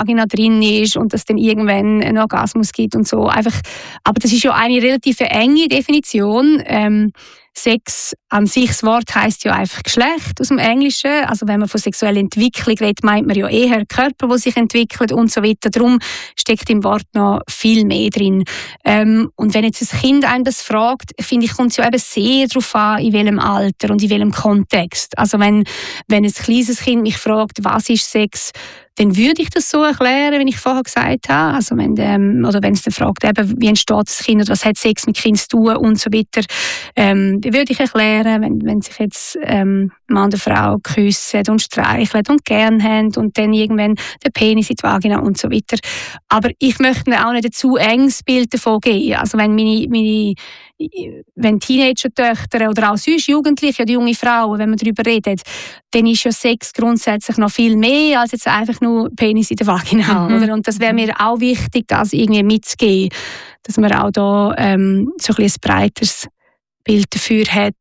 Vagina drin ist und dass dann irgendwann ein Orgasmus gibt und so. Einfach, aber das ist ja eine relativ enge Definition. Sex an sich, das Wort heisst ja einfach Geschlecht aus dem Englischen. Also wenn man von sexueller Entwicklung redet, meint man ja eher Körper, der sich entwickelt und so weiter. Darum steckt im Wort noch viel mehr drin. Und wenn jetzt ein Kind einem das fragt, finde ich, kommt es ja eben sehr darauf an, in welchem Alter und in welchem Kontext. Also wenn ein kleines Kind mich fragt, was ist Sex, dann würde ich das so erklären, wie ich vorher gesagt habe. Also oder wenn es dann fragt, eben, wie entsteht das Kind oder was hat Sex mit Kind zu tun und so weiter, dann würde ich erklären, wenn sich jetzt Mann und Frau küssen und streicheln und gern haben und dann irgendwann der Penis in die Vagina und so weiter. Aber ich möchte mir auch nicht ein zu enges Bild davon geben. Also wenn Teenager-Töchter oder auch sonst Jugendliche oder junge Frauen, wenn man darüber redet, dann ist ja Sex grundsätzlich noch viel mehr als jetzt einfach nur Penis in der Vagina. Oder? Und das wäre mir auch wichtig, das irgendwie mitzugeben, dass man auch da so ein breiteres Bild dafür hat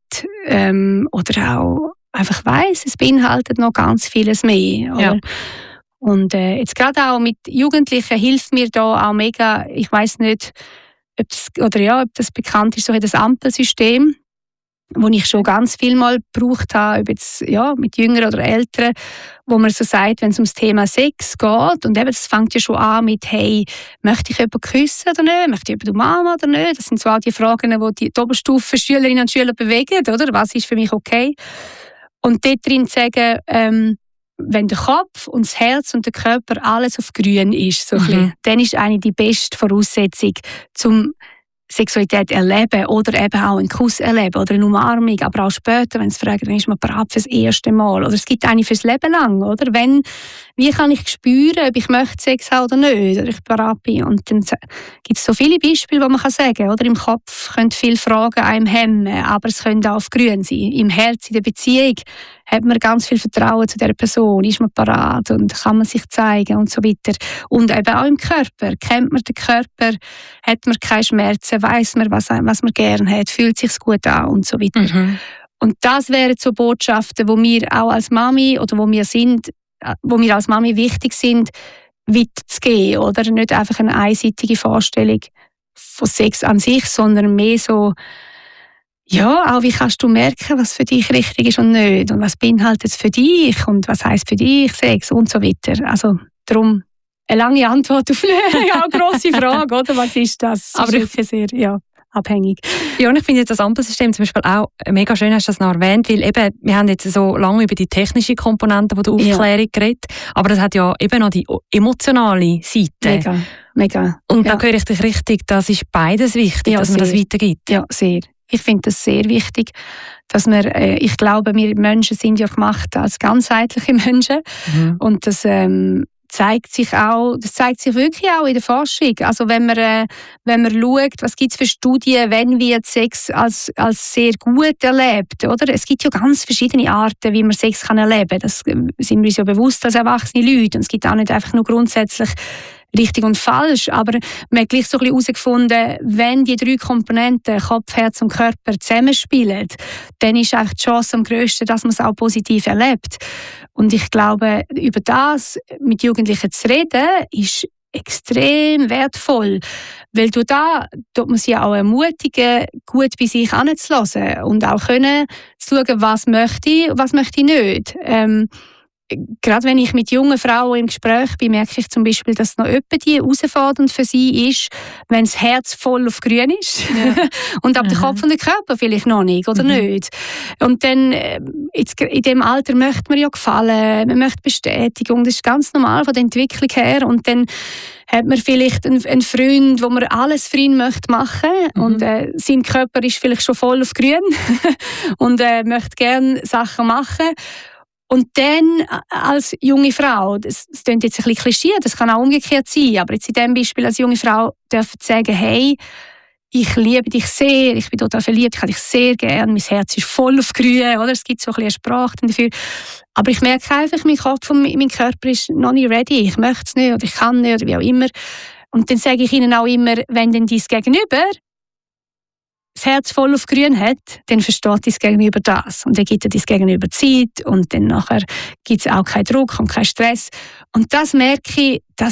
oder auch einfach weiss, es beinhaltet noch ganz vieles mehr. Oder? Ja. Und jetzt gerade auch mit Jugendlichen hilft mir da auch mega, ich weiss nicht, ob das bekannt ist, so das Ampelsystem, das ich schon ganz viel Mal gebraucht habe, ob jetzt, mit Jüngeren oder Älteren, wo man so sagt, wenn es ums Thema Sex geht, und eben, das fängt ja schon an mit, hey, möchte ich jemanden küssen oder nicht, möchte ich jemanden Mama oder nicht, das sind so auch die Fragen, die die Oberstufen-Schülerinnen und Schüler bewegen, oder, was ist für mich okay? Und dort drin zu sagen, wenn der Kopf und das Herz und der Körper alles auf grün ist, so dann ist eigentlich die beste Voraussetzung, zum Sexualität erleben oder eben auch einen Kuss erleben oder eine Umarmung, aber auch später, wenn sie fragen, dann ist man bereit fürs erste Mal. Oder es gibt eigentlich fürs Leben lang, oder? Wie kann ich spüren, ob ich möchte Sex haben oder nicht, oder ich bereit bin? Und dann gibt es so viele Beispiele, die man sagen kann, oder? Im Kopf können viele Fragen einem hemmen, aber es können auch auf grün sein. Im Herz, in der Beziehung, hat man ganz viel Vertrauen zu dieser Person, ist man parat und kann man sich zeigen und so weiter. Und eben auch im Körper. Kennt man den Körper, hat man keine Schmerzen, weiss man, was man gerne hat, fühlt sich gut an und so weiter. Und das wären so Botschaften, die mir auch als Mami oder wo mir als Mami wichtig sind, weiterzugeben. Oder nicht einfach eine einseitige Vorstellung von Sex an sich, sondern mehr so, ja, auch wie kannst du merken, was für dich richtig ist und nicht und was beinhaltet es für dich und was heisst für dich Sex und so weiter. Also darum eine lange Antwort auf eine grosse Frage, oder? Was ist das? Aber ich finde sehr abhängig. Ja, und ich finde das Ampelsystem zum Beispiel auch mega schön, hast du das noch erwähnt, weil eben, wir haben jetzt so lange über die technische Komponente der Aufklärung geredet, aber das hat ja eben noch die emotionale Seite. Mega. Und da höre ich dich richtig, das ist beides wichtig, dass man das weitergibt. Ja, sehr. Ich finde das sehr wichtig, dass ich glaube, wir Menschen sind ja gemacht als ganzheitliche Menschen und das zeigt sich wirklich auch in der Forschung. Also wenn man schaut, was gibt es für Studien, wenn wird Sex als sehr gut erlebt, oder? Es gibt ja ganz verschiedene Arten, wie man Sex kann erleben kann. Das sind wir uns ja bewusst als erwachsene Leute. Und es gibt auch nicht einfach nur grundsätzlich richtig und falsch, aber man hat gleich so ein bisschen herausgefunden, wenn die 3 Komponenten, Kopf, Herz und Körper, zusammenspielen, dann ist eigentlich die Chance am grössten, dass man es auch positiv erlebt. Und ich glaube, über das mit Jugendlichen zu reden, ist extrem wertvoll, weil dort muss ich auch ermutigen, gut bei sich hinzulassen und auch können zu schauen, was möchte ich nicht. Gerade wenn ich mit jungen Frauen im Gespräch bin, merke ich zum Beispiel, dass noch etwa die herausfordernd für sie ist, wenn das Herz voll auf grün ist und aber der Kopf und der Körper vielleicht noch nicht oder nicht. Und dann, jetzt in dem Alter möchte man ja gefallen, man möchte Bestätigung, das ist ganz normal von der Entwicklung her und dann hat man vielleicht einen Freund, wo man alles für ihn machen möchte und sein Körper ist vielleicht schon voll auf grün und möchte gerne Sachen machen. Und dann als junge Frau, das klingt jetzt ein bisschen Klischee, das kann auch umgekehrt sein, aber jetzt in diesem Beispiel als junge Frau dürfen sagen, hey, ich liebe dich sehr, ich bin total verliebt, ich habe dich sehr gern, mein Herz ist voll auf grün, oder? Es gibt so ein bisschen eine Sprache dafür. Aber ich merke einfach, mein Kopf und mein Körper ist noch nicht ready, ich möchte es nicht oder ich kann nicht oder wie auch immer. Und dann sage ich ihnen auch immer, wenn dann dein Gegenüber das Herz voll auf grün hat, dann versteht dein Gegenüber das. Und dann gibt er dein Gegenüber Zeit und dann nachher gibt es auch keinen Druck und keinen Stress. Und das merke ich,